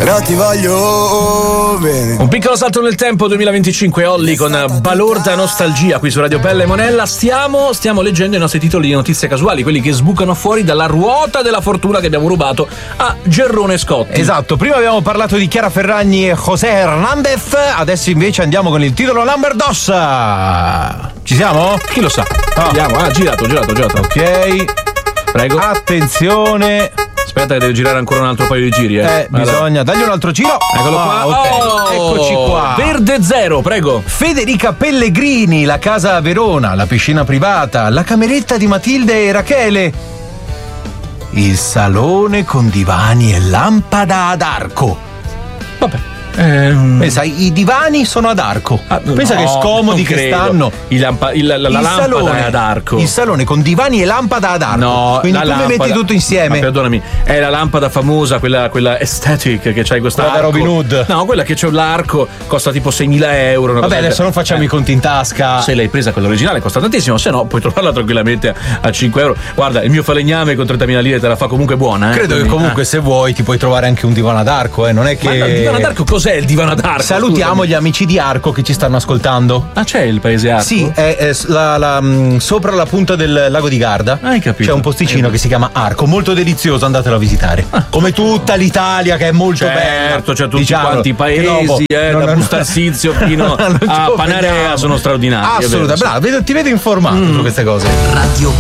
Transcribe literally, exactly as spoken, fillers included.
però ti voglio bene. Un piccolo salto nel tempo, duemilaventicinque, Olli con balorda nostalgia qui su Radio Pelle e Monella. Stiamo, stiamo leggendo i nostri titoli di notizie casuali, quelli che sbucano fuori dalla ruota della fortuna che abbiamo rubato a Gerrone Scotti. Esatto, prima abbiamo parlato di Chiara Ferragni e José Hernandez, adesso invece andiamo con il titolo number dos. Ci siamo? Chi lo sa? Ah. Andiamo, ah, girato, girato, girato. Ok. Prego. Attenzione. Aspetta che devo girare ancora un altro paio di giri, eh. Eh, Allora. bisogna dargli un altro giro. Eccolo qua. Ah, ok. Oh, Eccoci qua. Verde zero, prego. Federica Pellegrini, la casa a Verona, la piscina privata, la cameretta di Matilde e Rachele. Il salone con divani e lampada ad arco. Vabbè. Ehm... Pensa, i divani sono ad arco. Ah, Pensa no, che scomodi non che credo. stanno. Il lampa- il- la la Il lampada salone, è ad arco. Il salone con divani e lampada ad arco. No, quindi la tu lampada, mi metti tutto insieme. Ma perdonami, è la lampada famosa, quella, quella aesthetic che c'hai questa. Quella da Robin Hood. No, quella che c'è l'arco, costa tipo seimila euro. Una Vabbè, cosa adesso non facciamo eh. i conti in tasca. Se l'hai presa quella originale costa tantissimo, se no puoi trovarla tranquillamente a cinque euro. Guarda, il mio falegname con trentamila lire te la fa comunque buona. Eh? Credo Quindi, che comunque eh. se vuoi ti puoi trovare anche un divano ad arco, eh. Non è che. Ma no, il divano ad arco cos'è il divano ad arco? Salutiamo Scusami. gli amici di Arco che ci stanno ascoltando. Ah, c'è il paese arco? Sì, è, è la, la, mh, sopra la punta del lago di Garda. Hai capito. C'è un posticino Eh. che si chiama Arco, molto delizioso, andatelo a visitare. Come tutta l'Italia che è molto bella. Certo, c'è tutti Diciamo, quanti i che dopo paesi, eh, non- da non- Bustarsizio fino non ci a Panarea offendiamo. sono straordinari. è vero, Assolutamente, sì. bravo, vedo- ti vedo informato Mm. su queste cose. Radio